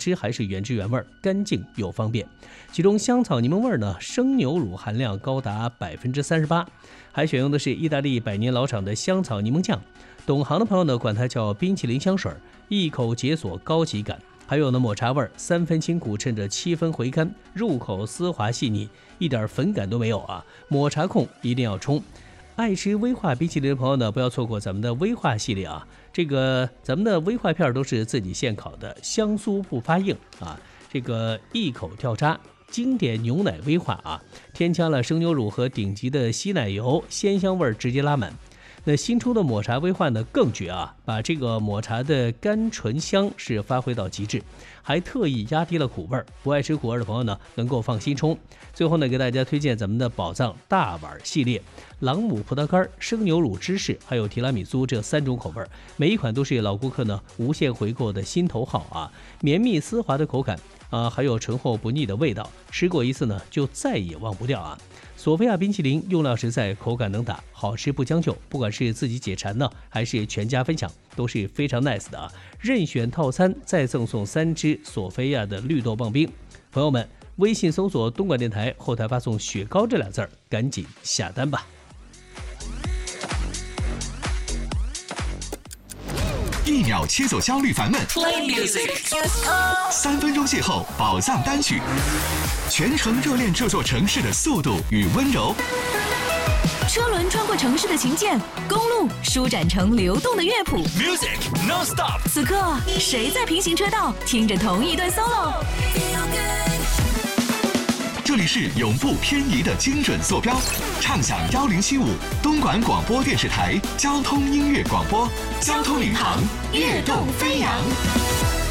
吃还是原汁原味，干净又方便。其中香草柠檬味呢，生牛乳含量高达38%，还选用的是意大利100年老厂的香草柠檬酱。懂行的朋友呢，管它叫冰淇淋香水，一口解锁高级感。还有呢，抹茶味，3分清苦，趁着7分回甘，入口丝滑细腻，一点粉感都没有啊！抹茶控一定要冲。爱吃威化冰淇淋的朋友呢，不要错过咱们的威化系列啊！这个咱们的威化片都是自己现烤的，香酥不发硬啊！这个一口掉渣，经典牛奶威化啊，添加了生牛乳和顶级的稀奶油，鲜香味直接拉满。那新出的抹茶威化呢更绝啊，把这个抹茶的甘醇香是发挥到极致，还特意压低了苦味，不爱吃苦味的朋友呢能够放心冲。最后呢，给大家推荐咱们的宝藏大碗系列，朗姆葡萄干、生牛乳芝士还有提拉米苏这3种口味，每一款都是老顾客呢无限回购的心头好啊，绵密丝滑的口感啊，还有醇厚不腻的味道，吃过一次呢就再也忘不掉啊。索菲亚冰淇淋用料实在，口感能打，好吃不将就，不管是自己解馋呢，还是全家分享，都是非常 nice 的啊！任选套餐再赠送3支索菲亚的绿豆棒冰，朋友们，微信搜索东莞电台，后台发送雪糕这2字，赶紧下单吧 ！1秒切走焦虑烦闷 ，Play music，3分钟邂逅宝藏单曲，全程热恋这座城市的速度与温柔。 车轮穿过城市的琴键，公路舒展成流动的乐谱。 Music non-stop。 此刻，谁在平行车道听着同一段 solo？ 这里是永不偏移的精准坐标，畅享1075东莞广播电视台交通音乐广播，交通领航，跃动飞扬。